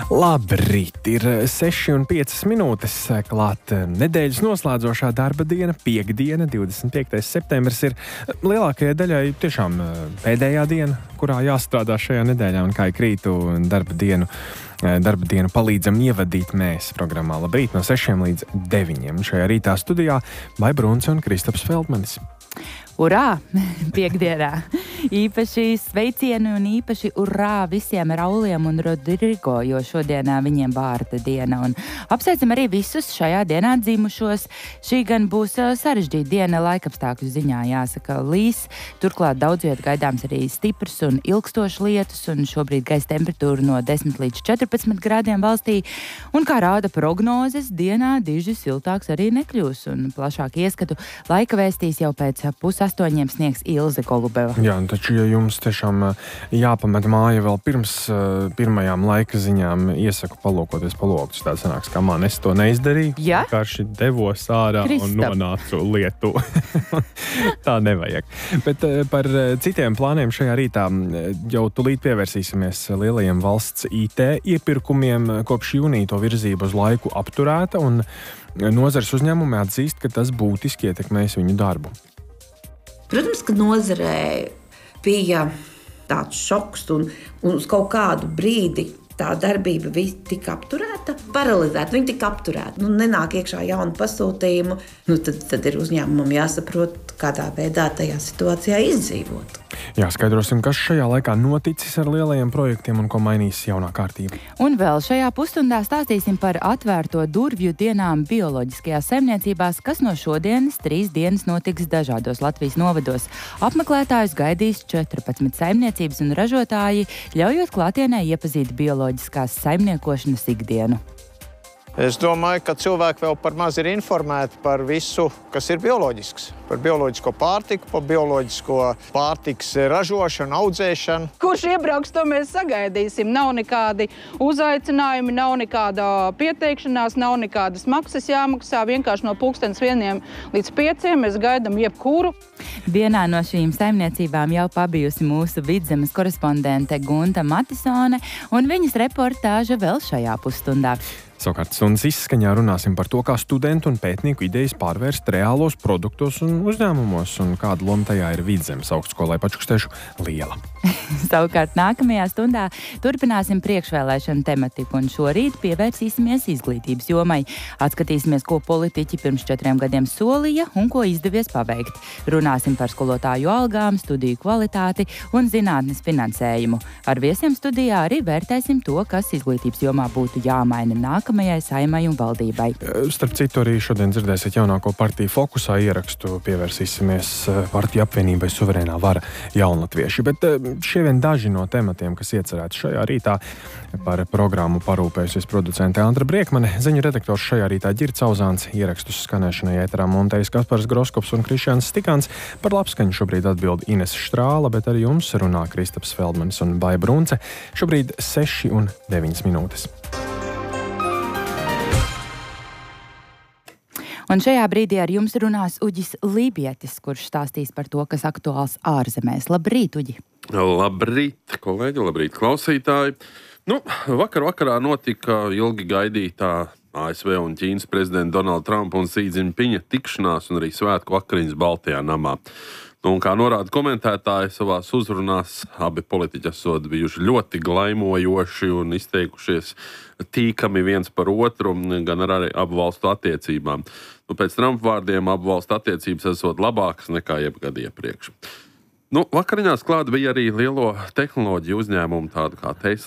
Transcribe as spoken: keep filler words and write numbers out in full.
Labrīt, ir seši un piecas minūtes klāt nedēļas noslēdzošā darba diena, piektdiena, divdesmit piektais septembris ir lielākajai daļai tiešām pēdējā diena, kurā jāstrādā šajā nedēļā, un kā ik rītu darba dienu, darba dienu palīdzam ievadīt mēs programmā Labrīt no sešiem līdz deviņiem. Šajā rītā studijā Vai Brunce un Kristaps Feldmanis. Urā! Piektdienā! Īpaši sveicieni un īpaši urā visiem Rauliem un Rodrigo, jo šodienā viņiem vārda diena. Un apsveicam arī visus šajā dienā dzimušos. Šī gan būs sarežģīta diena laikapstākļu ziņā, jāsaka, līs. Turklāt daudz viet gaidāms arī stiprs un ilgstošs lietus, un šobrīd gaisa temperatūra no desmit līdz četrpadsmit grādiem valstī. Un kā rāda prognozes, dienā diži siltāks arī nekļūs, un plašāk ieskatu laika vēstīs jau pēc pus astoņiem sniegs Ilze Golubeva. Jā, taču, ja jums tiešām jāpamet māja vēl pirms uh, pirmajām laika ziņām, iesaku palūkoties pa logus. Tā sanāks, kā man, es to neizdarīju. Ja? Vienkārši devos ārā Kristap. Un nonācu lietu. Tā nevajag. Bet uh, par citiem plāniem šajā rītā jau tulīt pievērsīsimies lielajiem valsts I T iepirkumiem. Kopš jūnija to virzību uz laiku apturēta, un nozares uzņēmumi atzīst, ka tas būtiski ietekmēs viņu darbu. Protams, ka nozarē bija tāds šoks, un, un uz kaut kādu brīdi tā darbība tika apturēta, paralizēta, viņa tika apturēta. Nu, nenāk iekšā jaunu pasūtījumu, nu, tad, tad ir uzņēmumam jāsaprot, kādā veidā tajā situācijā izdzīvot. Jā, skaidrosim, kas šajā laikā noticis ar lielajiem projektiem un ko mainīs jaunā kārtība. Un vēl šajā pusstundā stāstīsim par atvērto durvju dienām bioloģiskajās saimniecībās, kas no šodienas trīs dienas notiks dažādos Latvijas novados. Apmeklētājus gaidīs četrpadsmit saimniecības un ražotāji, ļaujot klātienē iepazīt bioloģiskās saimniekošanas ikdienu. Es domāju, ka cilvēki vēl par maz ir informēti par visu, kas ir bioloģisks. Par bioloģisko pārtiku, par bioloģisko pārtikas ražošanu, audzēšanu. Kurš iebrauks, to mēs sagaidīsim. Nav nekādi uzaicinājumi, nav nekāda pieteikšanās, nav nekādas maksas jāmaksā. Vienkārši no pulkstens vieniem līdz pieciem mēs gaidām jebkuru. Vienā no šīm saimniecībām jau pabijusi mūsu Vidzemes korespondente Gunta Matisone, un viņas reportāža vēl šajā pusstundā. Savukārt stundas izskaņā runāsim par to, kā studentu un pētnieku idejas pārvērst reālos produktos un uzņēmumos, un kāda loma tajā ir Vidzemes augstskolai pačukstēšu liela. Savukārt nākamajā stundā turpināsim priekšvēlēšanu tematiku, un šorīt pievērsīsimies izglītības jomai. Atskatīsimies, ko politiķi pirms četriem gadiem solīja un ko izdevies paveikt. Runāsim par skolotāju algām, studiju kvalitāti un zinātnes finansējumu. Ar viesiem studijā arī vērtēsim to, kas izglītības jomā būtu jāmaina nākamajai Saeimai un valdībai. Starp citu, arī šodien dzirdēsiet jaunāko partiju fokusā ierakstu. Pievērsīsimies partiju apvienībai Suverēnā vara jaunatvieši. Bet šie vien daži no tematiem, kas iecerēti šajā rītā. Par programmu parūpējusies producente Andra Briekmane, ziņu redaktors šajā rītā Ģirds Auzāns, ierakstus skanēšanai ēterā montējis Kaspars Groskops un Krišjāns Stikāns. Par labskaņu šobrīd atbild Inese Štrāla, bet arī jums runā Kristaps Feldmanis un Vai Brunce. Šobrīd seši un deviņas minūtes. Un šajā brīdī ar jums runās Uģis Lībietis, kurš stāstīs par to, kas aktuāls ārzemēs. Labrīt, Uģi! Labrīt, kolēģi, labrīt, klausītāji! Nu, vakar vakarā notika ilgi gaidītā A S V un Ķīnas prezidenta Donalda Trumpa un Xi Jinpinga tikšanās un arī svētku vakariņas Baltajā namā. Nu, un kā norāda komentētāji savās uzrunās, abi politiķi esot bijuši ļoti glaimojoši un izteikušies tīkami viens par otru, gan arī abu valstu attiecībām. Nu, pēc Trumpa vārdiem abu valstu attiecības esot labākas nekā jebkad iepriekš. Nu, vakariņās klāt bija arī lielo tehnoloģiju uzņēmumu, tādu kā Tesla,